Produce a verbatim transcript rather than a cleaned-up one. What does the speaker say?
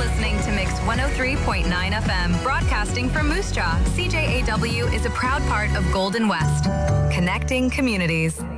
listening to Mix one oh three point nine F M, broadcasting from Moose Jaw. C J A W is a proud part of Golden West, connecting communities.